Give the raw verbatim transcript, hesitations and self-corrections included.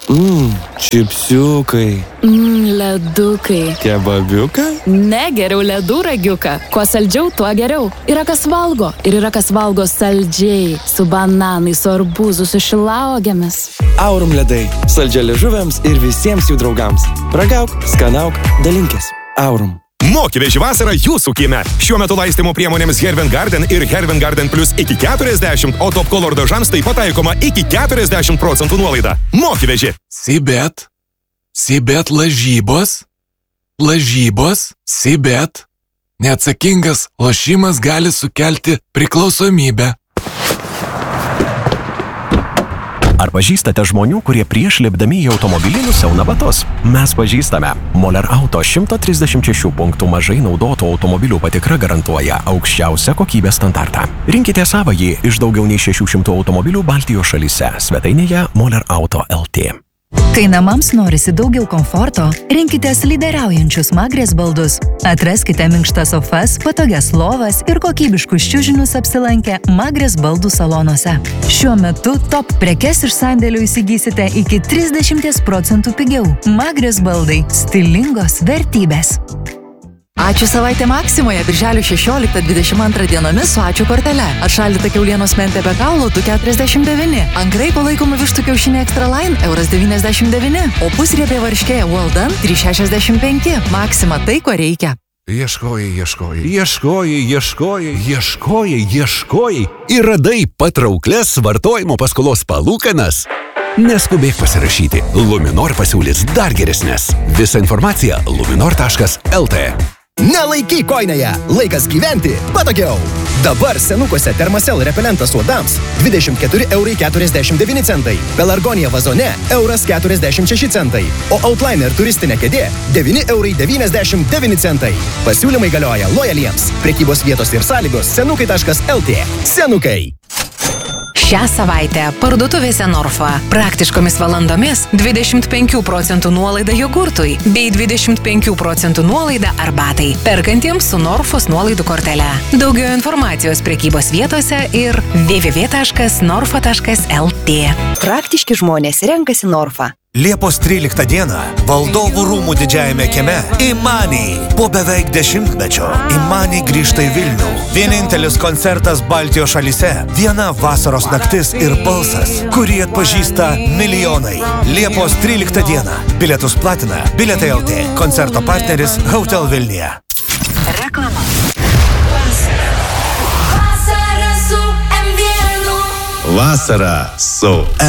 Mmm, čipsiukai. Mmm, ledukai. Kebabiukai? Ne, geriau ledų ragiuką. Kuo saldžiau, tuo geriau. Yra kas valgo. Ir yra kas valgo saldžiai. Su bananai, su arbūzu, su šilauogėmis. Aurum ledai. Saldžia liežuviams ir visiems jų draugams. Ragauk, skanauk, dalinkis. Aurum. Moki veži vasarą jūsų kieme. Šiuo metu laistymo priemonėms Hervin Garden ir Hervin Garden Plus iki keturiasdešimt, o Top Color dažams taip pat taikoma iki keturiasdešimt procentų nuolaida. Moki veži. Sibet. Sibet lažybos. Lažybos. Sibet. Neatsakingas lošimas gali sukelti priklausomybę. Ar pažįstate žmonių, kurie prieš lipdami į automobilį nusiauna batus? Mes pažįstame. Moler Auto šimto trisdešimt šešių punktų mažai naudotų automobilių patikra garantuoja aukščiausią kokybės standartą. Rinkite savąjį iš daugiau nei šešių šimtų automobilių Baltijos šalyse. Svetainėje Moler Auto L T. Kai namams norisi daugiau komforto, rinkitės lyderiaujančius Magrės baldus. Atraskite minkštas sofas, patogias lovas ir kokybiškus čiužinius apsilankę Magrės baldų salonuose. Šiuo metu top prekes iš sandėlių įsigysite iki trisdešimt procentų pigiau. Magrės baldai – stilingos vertybės. Ačiū savaitė Maksimoje, birželio šešioliktą dvidešimt antrą dienomis su Ačiū kortele. Atšaldyta kiaulienos mentė be kaulo du keturiasdešimt devyni. Ankrai palaikomų vištų kiaušiniai Extra Line euras devyniasdešimt devyni. O pusriebė varškė Well Done trys šešiasdešimt penki. Maksima tai, ko reikia. Ieškojai, ieškojai, ieškojai, ieškojai, ieškojai, ieškojai ir radai patrauklias vartojimo paskolos palūkanas. Neskubėk pasirašyti. Luminor pasiūlys dar geresnės. Visa informacija luminor taškas L T. Nelaikyk koinėje, laikas gyventi patogiau. Dabar senukuose Thermacell repelentas uodams dvidešimt keturi eurai keturiasdešimt devyni centai, Pelargonija vazone euras keturiasdešimt šeši centai, o Outliner turistinė kėdė devyni eurai devyniasdešimt devyni centai. Pasiūlymai galioja lojaliems. Prekybos vietos ir sąlygos senukai taškas L T. Senukai. Šią savaitę parduotuvėse Norfa praktiškomis valandomis dvidešimt penkių procentų nuolaida jogurtui bei dvidešimt penkių procentų nuolaida arbatai, perkantiems su Norfos nuolaidų kortele. Daugiau informacijos prekybos vietose ir w w w taškas norfa taškas L T. Praktiški žmonės renkasi Norfa. Liepos tryliktą dieną Valdovų rūmų didžiajame kieme Imani. Po beveik dešimtmečio Imani grįžta į Vilnių. Vienintelis koncertas Baltijos šalyse. Viena vasaros naktis ir balsas, kurį atpažįsta milijonai. Liepos tryliktą dieną. Bilietus platina Bilietai L T. Koncerto partneris Hotel Vilniuje. Reklama. Vasara su